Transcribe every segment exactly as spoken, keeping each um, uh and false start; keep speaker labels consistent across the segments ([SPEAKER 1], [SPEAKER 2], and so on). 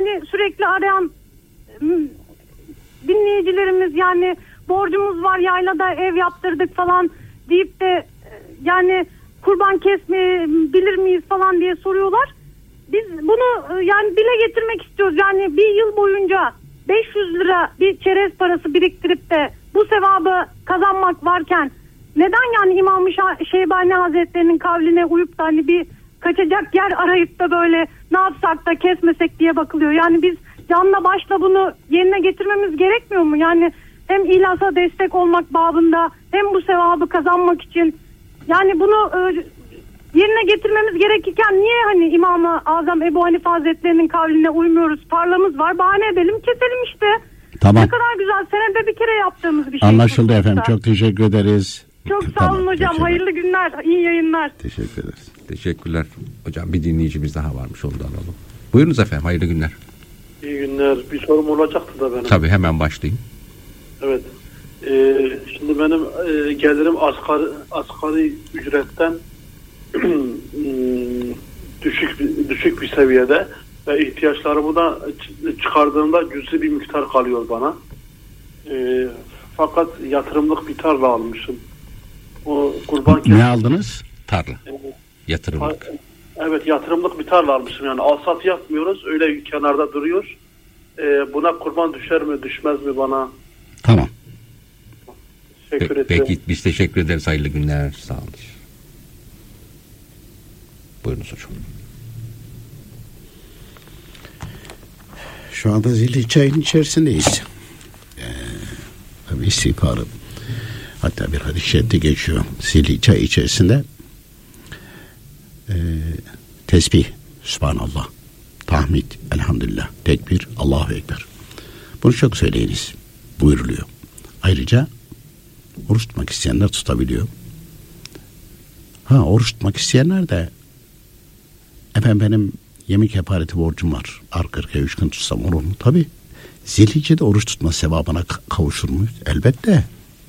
[SPEAKER 1] hani sürekli arayan dinleyicilerimiz, yani borcumuz var, yaylada ev yaptırdık falan deyip de yani kurban kesmeyebilir miyiz falan diye soruyorlar. Biz bunu yani dile getirmek istiyoruz. Yani bir yıl boyunca beş yüz lira bir çerez parası biriktirip de bu sevabı kazanmak varken neden yani İmam-ı Şeybani Hazretleri'nin kavline uyup da hani bir kaçacak yer arayıp da böyle ne yapsak da kesmesek diye bakılıyor. Yani biz canla başla bunu yerine getirmemiz gerekmiyor mu? Yani hem İhlas'a destek olmak babında hem bu sevabı kazanmak için yani bunu e, yerine getirmemiz gerekirken niye hani İmam-ı Azam Ebu Hanife Hazretleri'nin kavline uymuyoruz? Tarlamız var, bahane edelim, keselim işte.
[SPEAKER 2] Tamam.
[SPEAKER 1] Ne kadar güzel, senede bir kere yaptığımız bir şey.
[SPEAKER 2] Anlaşıldı efendim, çok teşekkür ederiz.
[SPEAKER 1] Çok sağ
[SPEAKER 2] tamam,
[SPEAKER 1] olun hocam, hayırlı günler, iyi yayınlar.
[SPEAKER 2] Teşekkür ederiz.
[SPEAKER 3] Teşekkürler. Hocam bir dinleyicimiz daha varmış, onu da alalım. Buyurunuz efendim, hayırlı günler.
[SPEAKER 4] İyi günler. Bir sorum olacaktı da benim.
[SPEAKER 3] Tabii, hemen başlayayım.
[SPEAKER 4] Evet. Ee, şimdi benim e, gelirim asgari, asgari ücretten düşük düşük bir seviyede ve ihtiyaçlarımı da çıkardığımda cüzi bir miktar kalıyor bana. E, fakat yatırımlık bir tarla almışım. O kurban
[SPEAKER 2] ne aldınız?
[SPEAKER 3] Tarla.
[SPEAKER 4] Evet.
[SPEAKER 3] Yatırımlık.
[SPEAKER 4] Evet, yatırımlık bir tarla almışım. Yani alsat yapmıyoruz. Öyle kenarda duruyor. E, buna kurban düşer mi, düşmez mi bana?
[SPEAKER 2] Tamam.
[SPEAKER 4] Teşekkür
[SPEAKER 3] Pe-
[SPEAKER 4] ederim.
[SPEAKER 3] Peki, biz teşekkür ederiz. Hayırlı günler. Sağ olun. Buyurunuz hocam.
[SPEAKER 2] Şu anda Zilhicce ayının içerisindeyiz. Ee, tabii istihbarı. Hatta bir hadis-i şerifte geçiyor. Zilhicce ayı içerisinde e, tesbih, Sübhanallah, tahmid, elhamdülillah, tekbir, Allahu Ekber. Bunu çok söyleyiniz buyuruluyor. Ayrıca oruç tutmak isteyenler tutabiliyor. Ha, oruç tutmak isteyenler de efendim benim yemek kefareti borcum var, arka arkaya üç gün tutsam olur mu? Tabii. Zilhicce'de oruç tutma sevabına kavuşur muyuz? Elbette.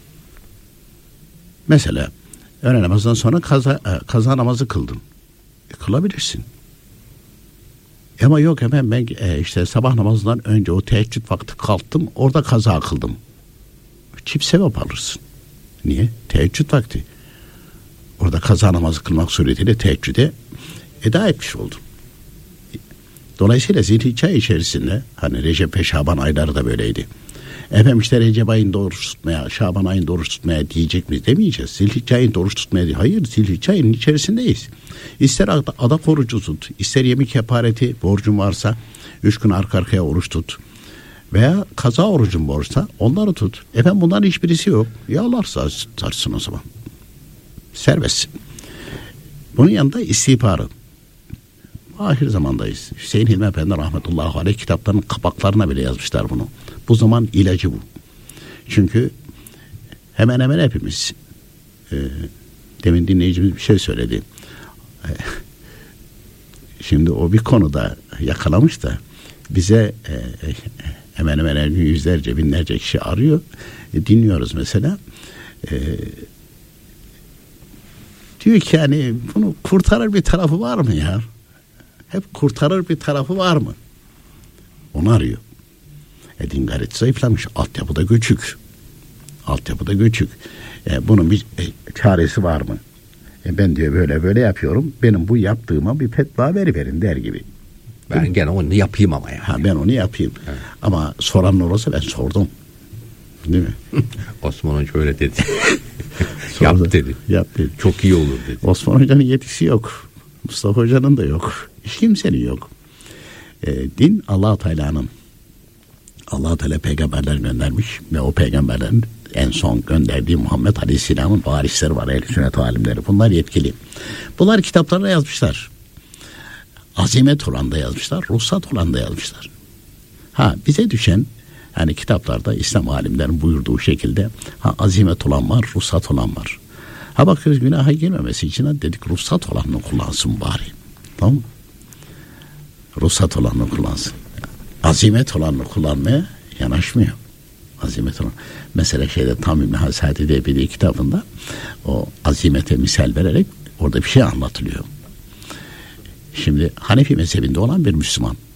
[SPEAKER 2] Mesela öğle namazından sonra kaza, kaza namazı kıldın. E, kılabilirsin. Ama yok hemen ben e, işte sabah namazından önce o teheccüd vakti kalktım, orada kaza kıldım. Çift sevap alırsın. Niye? Teheccüd vakti. Orada kaza namazı kılmak suretiyle teheccüde eda etmiş oldum. Dolayısıyla Zilhicce ayı içerisinde hani Recep ve Şaban ayları da böyleydi. Efendim işte Recep ayında oruç tutmaya, Şaban ayında oruç tutmaya diyecek miyiz? Demeyeceğiz. Zilhicce ayında oruç tutmaya değil. Hayır, Zilhicce ayının içerisindeyiz. İster adak orucu tut, ister yemek kefareti borcun varsa üç gün arka arkaya oruç tut. Veya kaza orucun borçsa onları tut. Efendim bunların hiçbirisi yok. Ya Allah tutarsın o zaman. Serbest. Bunun yanında istihbarı. Ahir zamandayız. Hüseyin Hilmi Efendi rahmetullahi aleyh kitaplarının kapaklarına bile yazmışlar bunu. Bu zaman ilacı bu. Çünkü hemen hemen hepimiz e, demin dinleyicimiz bir şey söyledi. E, şimdi o bir konuda yakalamış da bize e, e, hemen hemen her gün yüzlerce binlerce kişi arıyor. E, dinliyoruz mesela. E, diyor ki yani bunu kurtarır bir tarafı var mı ya? Hep kurtarır bir tarafı var mı? Onu arıyor. E, din gayret zayıflamış. Altyapıda göçük. Altyapıda göçük. E, bunun bir e, çaresi var mı? E, ben diyor böyle böyle yapıyorum. Benim bu yaptığıma bir fetva veriverin der gibi.
[SPEAKER 3] Ben Değil gene mi? Onu yapayım ama yani.
[SPEAKER 2] Ha, ben onu yapayım. Evet. Ama soran olursa ben sordum. Değil mi?
[SPEAKER 3] Osman Hoca öyle dedi. Yap dedi.
[SPEAKER 2] Yap dedi.
[SPEAKER 3] Çok iyi olur dedi.
[SPEAKER 2] Osman Hoca'nın yetkisi yok. Mustafa Hoca'nın da yok. Hiç kimsenin yok. E, din Allah-u Teala'nın. Allah-u Teala peygamberler göndermiş ve o peygamberlerin en son gönderdiği Muhammed Aleyhisselam'ın varisleri var, ehl-i sünnet alimleri. Bunlar yetkili. Bunlar kitaplarına yazmışlar. Azimet olan da yazmışlar, ruhsat olan da yazmışlar. Ha, bize düşen yani kitaplarda İslam alimlerin buyurduğu şekilde ha azimet olan var, ruhsat olan var. Ha bakıyoruz günaha girmemesi için dedik ruhsat olanını kullansın bari. Tamam mı? Ruhsat olanını kullansın. Azimet olanını kullanmaya yanaşmıyor. Azimet olan. Mesela şeyde Tamim-i Hasadi diye bir kitabında o azimete misal vererek orada bir şey anlatılıyor. Şimdi Hanefi mezhebinde olan bir Müslüman